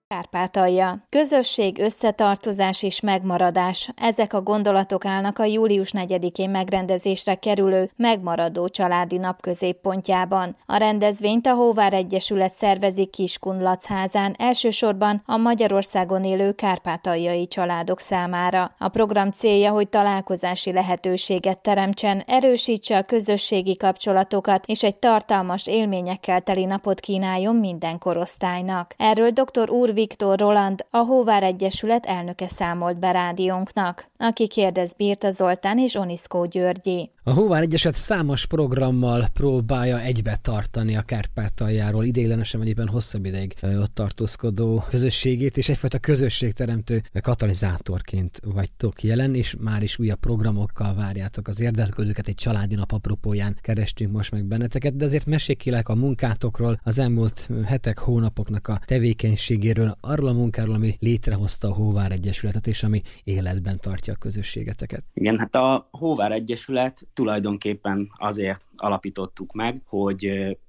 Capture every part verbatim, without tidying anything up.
Kárpátalja. Közösség, összetartozás és megmaradás. Ezek a gondolatok állnak a július negyedikén megrendezésre kerülő Megmaradó családi nap középpontjában. A rendezvényt a Hóvár Egyesület szervezi Kiskunlacházán, elsősorban a Magyarországon élő kárpátaljai családok számára. A program célja, hogy találkozási lehetőséget teremtsen, erősítse a közösségi kapcsolatokat és egy tartalmas élményekkel teli napot kínáljon minden korosztálynak. Erről dr. Úr Viktor Roland, a Hóvár Egyesület elnöke számolt be rádiónknak, aki kérdez Birta Zoltán és Oniszkó Györgyi. A Hóvár Egyesület számos programmal próbálja egybe tartani a Kárpátaljáról ideiglenesen vagy éppen hosszabb ideig ott tartózkodó közösségét, és egyfajta közösségteremtő katalizátorként vagytok jelen, és már is újabb programokkal várjátok az érdeklődőket, egy családi nap apropóján kerestünk most meg benneteket, de azért mesékkélek a munkátokról, az elmúlt hetek, hónapoknak a tevékenységéről, arról a munkáról, ami létrehozta a Hóvár Egyesületet, és ami életben tartja a közösségeteket. Igen, hát a Hóvár Egyesület tulajdonképpen azért alapítottuk meg, hogy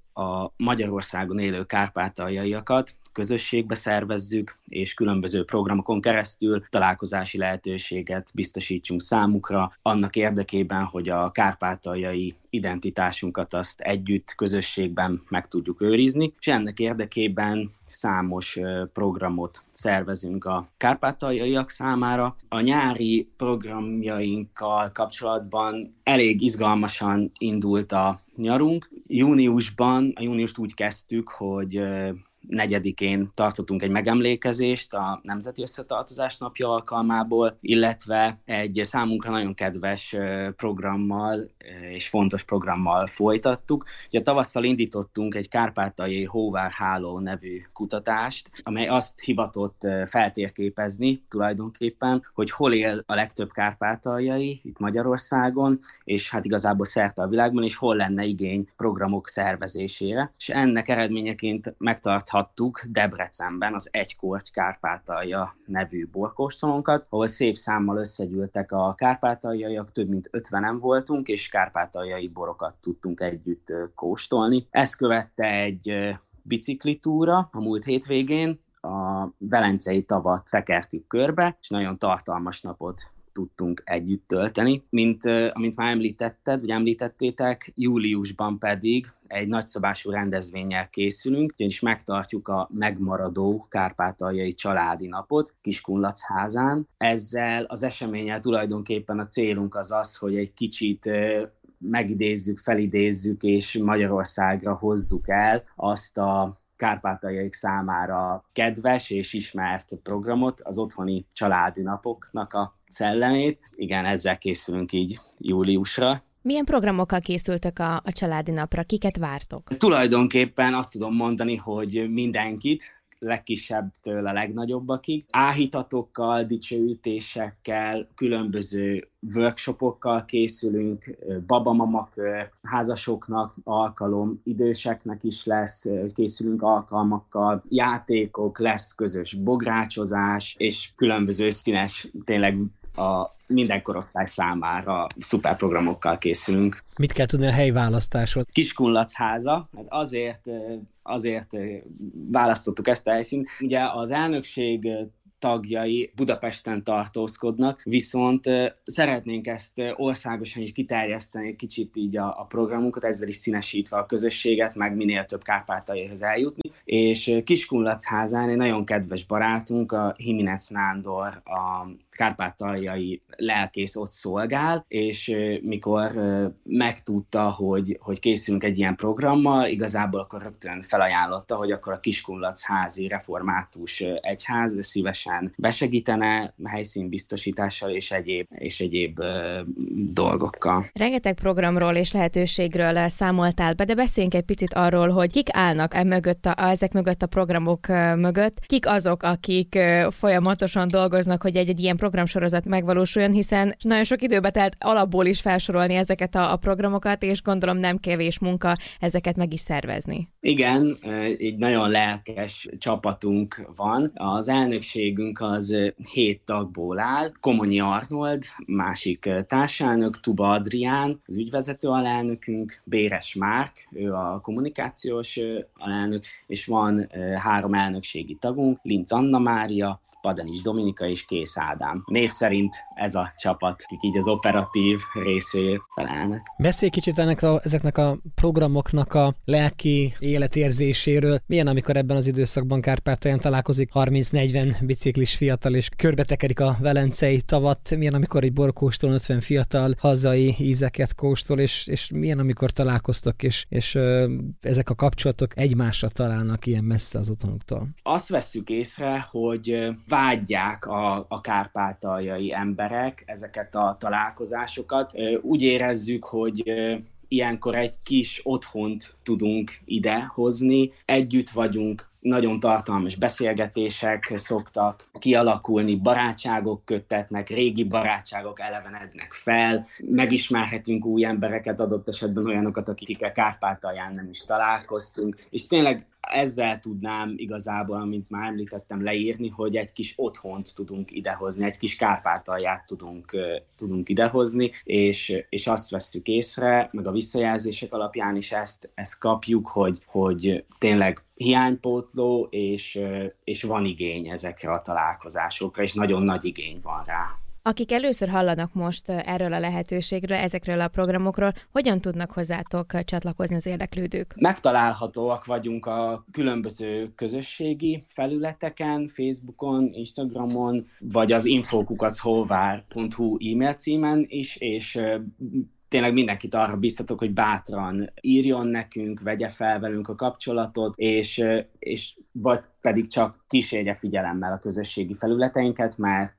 a Magyarországon élő kárpátaljaiakat közösségbe szervezzük, és különböző programokon keresztül találkozási lehetőséget biztosítsunk számukra, annak érdekében, hogy a kárpátaljai identitásunkat azt együtt, közösségben meg tudjuk őrizni, és ennek érdekében számos programot szervezünk a kárpátaljaiak számára. A nyári programjainkkal kapcsolatban elég izgalmasan indult a nyarunk. Júniusban, a júniust úgy kezdtük, hogy negyedikén tartottunk egy megemlékezést a Nemzeti Összetartozás napja alkalmából, illetve egy számunkra nagyon kedves programmal és fontos programmal folytattuk. Ugye tavasszal indítottunk egy kárpátaljai Hóvár Háló nevű kutatást, amely azt hivatott feltérképezni tulajdonképpen, hogy hol él a legtöbb kárpátaljai itt Magyarországon, és hát igazából szerte a világban, és hol lenne igény programok szervezésére. És ennek eredményeként megtarthattuk Debrecenben az Egykorty Kárpátalja nevű borkóstolónkat, ahol szép számmal összegyűltek a kárpátaljaiak, több mint ötvenen voltunk, és kárpátaljai borokat tudtunk együtt kóstolni. Ezt követte egy biciklitúra a múlt hétvégén, a Velencei tavat tekertük körbe, és nagyon tartalmas napot tudtunk együtt tölteni. Mint amint már említetted, vagy említettétek, júliusban pedig egy nagyszabású rendezvénnyel készülünk, ugyanis megtartjuk a Megmaradó kárpátaljai családi napot Kiskunlacházán. Ezzel az eseménnyel tulajdonképpen a célunk az az, hogy egy kicsit megidézzük, felidézzük és Magyarországra hozzuk el azt a kárpátaljaik számára kedves és ismert programot, az otthoni családi napoknak a szellemét. Igen, ezzel készülünk így júliusra. Milyen programokkal készültök a, a családi napra? Kiket vártok? Tulajdonképpen azt tudom mondani, hogy mindenkit, legkisebbtől a legnagyobbakig. Áhítatokkal, dicsőítésekkel, különböző workshopokkal készülünk, babamamakör, házasoknak alkalom, időseknek is lesz, készülünk alkalmakkal, játékok, lesz közös bográcsozás, és különböző színes, tényleg a minden korosztály számára szuper programokkal készülünk. Mit kell tudni a helyválasztásról? Kiskunlachháza, hát azért, azért választottuk ezt a helyszínt. Ugye az elnökség tagjai Budapesten tartózkodnak, viszont szeretnénk ezt országosan is kiterjeszteni kicsit így a, a programunkat, ezzel is színesítve a közösséget, meg minél több kárpátaljaihoz eljutni. És Kiskunlacházán egy nagyon kedves barátunk, a Himinec Nándor, a kárpátaljai lelkész ott szolgál, és mikor megtudta, hogy, hogy készülünk egy ilyen programmal, igazából akkor rögtön felajánlotta, hogy akkor a Kiskunlachházi Református Egyház szívesen besegítene helyszínbiztosítással és egyéb, és egyéb uh, dolgokkal. Rengeteg programról és lehetőségről számoltál be, de beszéljünk egy picit arról, hogy kik állnak e mögött a, ezek mögött a programok mögött, kik azok, akik folyamatosan dolgoznak, hogy egy, egy ilyen program programsorozat megvalósuljon, hiszen nagyon sok időbe telt alapból is felsorolni ezeket a, a programokat, és gondolom nem kevés munka ezeket meg is szervezni. Igen, egy nagyon lelkes csapatunk van. Az elnökségünk az hét tagból áll. Komonyi Arnold, másik társelnök, Tuba Adrián, az ügyvezető alelnökünk, Béres Márk, ő a kommunikációs alelnök, és van három elnökségi tagunk, Linc Anna Mária, Padenis Dominika és Kész Ádám. Név szerint ez a csapat, akik így az operatív részét felelnek. Beszélj kicsit ennek a, ezeknek a programoknak a lelki életérzéséről. Milyen, amikor ebben az időszakban Kárpátalján találkozik harminc-negyven biciklis fiatal, és körbetekerik a Velencei tavat? Milyen, amikor egy borkóstol ötven fiatal hazai ízeket kóstol, és, és milyen, amikor találkoztok, és, és ö, ezek a kapcsolatok egymásra találnak ilyen messze az otthonuktól? Azt vesszük észre, hogy vágyják a, a kárpátaljai emberek ezeket a találkozásokat. Úgy érezzük, hogy ilyenkor egy kis otthont tudunk idehozni, együtt vagyunk, nagyon tartalmas beszélgetések szoktak kialakulni, barátságok köttetnek, régi barátságok elevenednek fel, megismerhetünk új embereket, adott esetben olyanokat, akikkel Kárpátalján nem is találkoztunk, és tényleg ezzel tudnám igazából, amint már említettem, leírni, hogy egy kis otthont tudunk idehozni, egy kis Kárpátalját tudunk, tudunk idehozni, és, és azt vesszük észre, meg a visszajelzések alapján is ezt, ezt kapjuk, hogy, hogy tényleg hiánypótló, és, és van igény ezekre a találkozásokra, és nagyon nagy igény van rá. Akik először hallanak most erről a lehetőségről, ezekről a programokról, hogyan tudnak hozzátok csatlakozni az érdeklődők? Megtalálhatóak vagyunk a különböző közösségi felületeken, Facebookon, Instagramon, vagy az info kukac holvár pont hu e-mail címen is, és tényleg mindenkit arra biztatok, hogy bátran írjon nekünk, vegye fel velünk a kapcsolatot, és, és vagy pedig csak kísérje figyelemmel a közösségi felületeinket, mert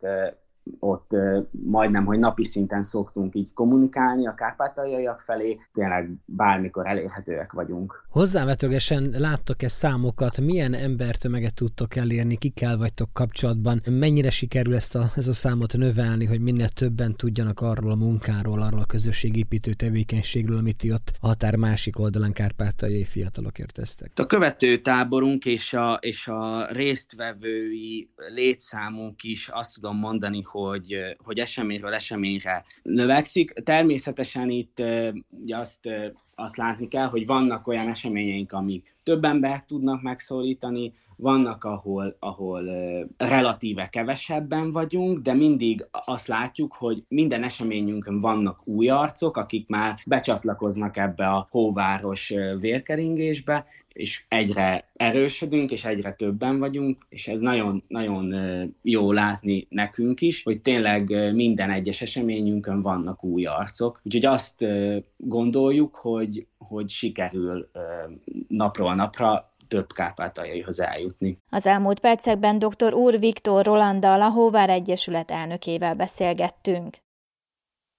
ott majdnem, hogy napi szinten szoktunk így kommunikálni a kárpátaljaiak felé, tényleg bármikor elérhetőek vagyunk. Hozzávetőlegesen láttok-e számokat, milyen embertömeget tudtok elérni, kikkel vagytok kapcsolatban, mennyire sikerül ezt a, ez a számot növelni, hogy minél többen tudjanak arról a munkáról, arról a közösségépítő tevékenységről, amit ti ott a határ másik oldalán kárpátaljai fiatalokért tesztek? A követőtáborunk és a, és a résztvevői létszámunk is azt tudom mondani, hogy, hogy eseményről eseményre növekszik. Természetesen itt ugye azt, azt látni kell, hogy vannak olyan eseményeink, amik több embert tudnak megszólítani, vannak, ahol, ahol relatíve kevesebben vagyunk, de mindig azt látjuk, hogy minden eseményünkön vannak új arcok, akik már becsatlakoznak ebbe a hóváros vérkeringésbe, és egyre erősödünk, és egyre többen vagyunk, és ez nagyon, nagyon jó látni nekünk is, hogy tényleg minden egyes eseményünkön vannak új arcok. Úgyhogy azt gondoljuk, hogy, hogy sikerül napról napra több kárpátaljaihoz eljutni. Az elmúlt percekben dr. Úr Viktor Rolanddal, a Hóvár Egyesület elnökével beszélgettünk.